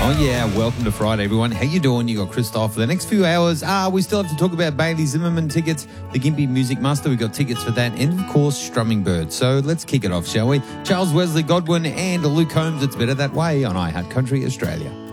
Oh, yeah. Welcome to Friday, everyone. How you doing? You got Christoph. For the next few hours, we still have to talk about Bailey Zimmerman tickets, the Gympie Music Muster. We got tickets for that, and, of course, Strumming Bird. So let's kick it off, shall we? Charles Wesley Godwin and Luke Combs. It's better that way on iHeart Country Australia.